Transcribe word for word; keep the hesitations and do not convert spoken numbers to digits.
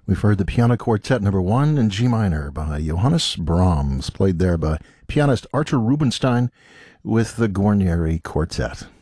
We've heard the Piano Quartet number one in G minor by Johannes Brahms, played there by pianist Artur Rubinstein with the Guarneri Quartet.